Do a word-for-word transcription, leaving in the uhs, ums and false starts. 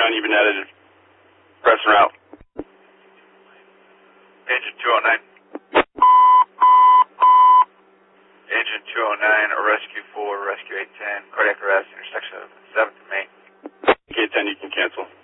on, you've been added. Press route. Agent two oh nine. Agent two oh nine, or rescue four, rescue eight ten, cardiac arrest, intersection of seventh and Main. eight ten, you can cancel.